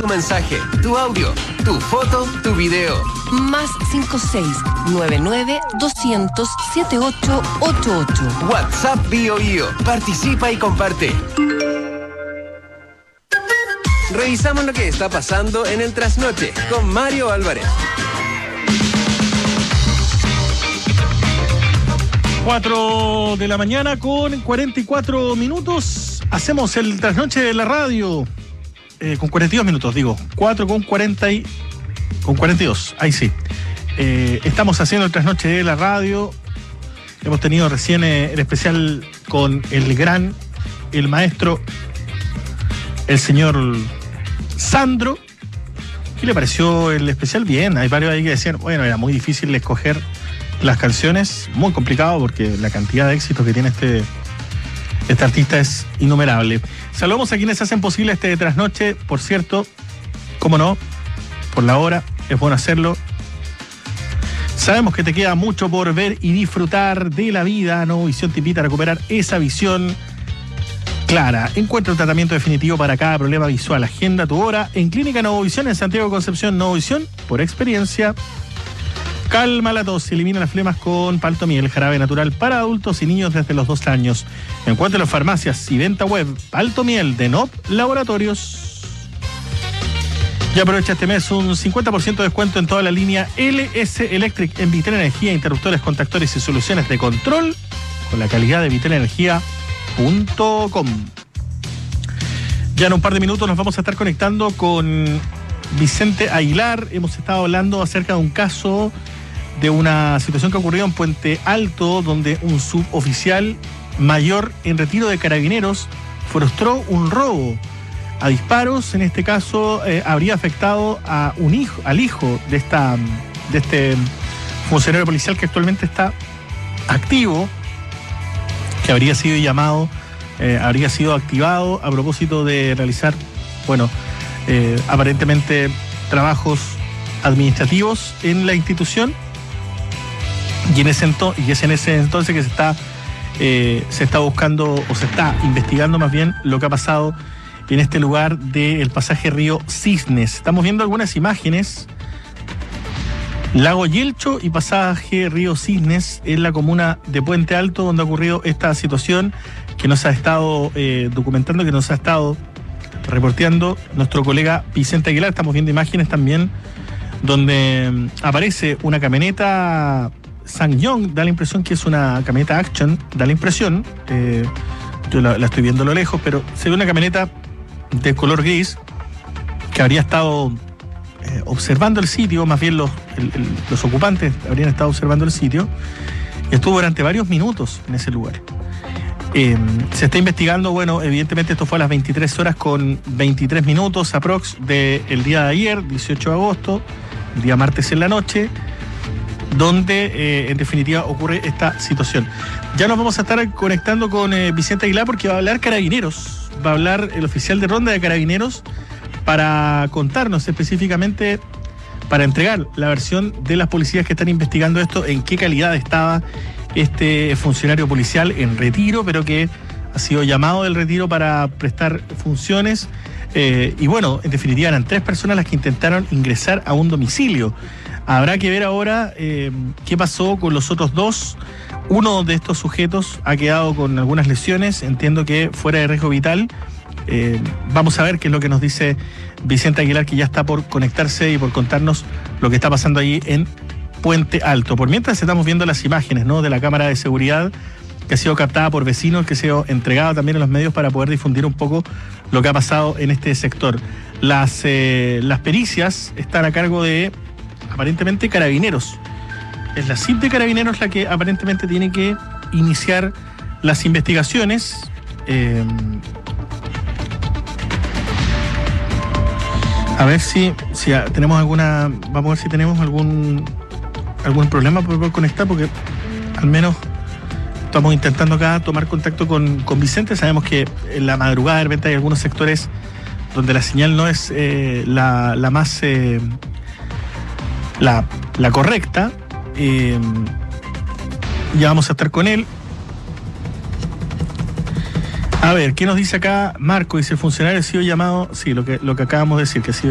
tu mensaje, tu audio, tu foto, tu video. Más 56-99-200-7888. WhatsApp BioBio. Participa y comparte. Revisamos lo que está pasando en el Trasnoche con Mario Álvarez. 4 de la mañana con 44 minutos. Hacemos el Trasnoche de la radio. Con 42 minutos, digo. 4 con 42. Ahí sí. Estamos haciendo el Trasnoche de la radio. Hemos tenido recién el especial con el maestro, el señor Sandro. ¿Qué le pareció el especial? Bien, hay varios ahí que decían, bueno, era muy difícil escoger las canciones, muy complicado porque la cantidad de éxitos que tiene este artista es innumerable. Saludamos a quienes hacen posible este Trasnoche, por cierto, cómo no, por la hora, es bueno hacerlo. Sabemos que te queda mucho por ver y disfrutar de la vida. Novovisión te invita a recuperar esa visión clara. Encuentra un tratamiento definitivo para cada problema visual. Agenda tu hora en Clínica Novovisión en Santiago de Concepción. Novovisión, por experiencia. Calma la tos, elimina las flemas con Paltomiel, jarabe natural para adultos y niños desde los 2 años. Encuentra en farmacias y venta web Paltomiel de NOP Laboratorios. Y aprovecha este mes un 50% de descuento en toda la línea LS Electric en Vitel Energía, interruptores, contactores y soluciones de control con la calidad de vitelenergia.com. Ya en un par de minutos nos vamos a estar conectando con Vicente Aguilar. Hemos estado hablando acerca de un caso, de una situación que ocurrió en Puente Alto, donde un suboficial mayor en retiro de Carabineros frustró un robo a disparos. En este caso habría afectado a al hijo de este funcionario policial que actualmente está activo, que habría sido llamado, habría sido activado a propósito de realizar, aparentemente trabajos administrativos en la institución. Y es en ese entonces que se está buscando, o se está investigando más bien, lo que ha pasado en este lugar del pasaje Río Cisnes. Estamos viendo algunas imágenes. Lago Yelcho y pasaje Río Cisnes en la comuna de Puente Alto, donde ha ocurrido esta situación que nos ha estado documentando, que nos ha estado reporteando nuestro colega Vicente Aguilar. Estamos viendo imágenes también donde aparece una camioneta SsangYong. Da la impresión que es una camioneta Action, da la impresión, yo la estoy viendo a lo lejos, pero se ve una camioneta de color gris que habría estado observando el sitio, más bien los ocupantes habrían estado observando el sitio, y estuvo durante varios minutos en ese lugar. Se está investigando, evidentemente esto fue a las 23 horas con 23 minutos aprox del día de ayer, 18 de agosto, el día martes en la noche, donde en definitiva ocurre esta situación. Ya nos vamos a estar conectando con Vicente Aguilar porque va a hablar Carabineros, va a hablar el oficial de ronda de Carabineros para contarnos específicamente, para entregar la versión de las policías que están investigando esto, en qué calidad estaba este funcionario policial en retiro, pero que ha sido llamado del retiro para prestar funciones. Y en definitiva eran 3 personas las que intentaron ingresar a un domicilio. Habrá que ver ahora qué pasó con los otros 2. Uno de estos sujetos ha quedado con algunas lesiones, entiendo que fuera de riesgo vital. Vamos a ver qué es lo que nos dice Vicente Aguilar, que ya está por conectarse y por contarnos lo que está pasando allí en Puente Alto. Por mientras estamos viendo las imágenes, de la cámara de seguridad que ha sido captada por vecinos, que ha sido entregada también a los medios para poder difundir un poco lo que ha pasado en este sector. Las pericias están a cargo de, aparentemente, Carabineros. Es la CIP de Carabineros la que aparentemente tiene que iniciar las investigaciones. A ver si tenemos alguna... Vamos a ver si tenemos algún problema por poder conectar, porque al menos estamos intentando acá tomar contacto con Vicente. Sabemos que en la madrugada de repente hay algunos sectores donde la señal no es la más la correcta. Ya vamos a estar con él. A ver, ¿qué nos dice acá Marco? Dice, el funcionario ha sido llamado, sí, lo que acabamos de decir, que ha sido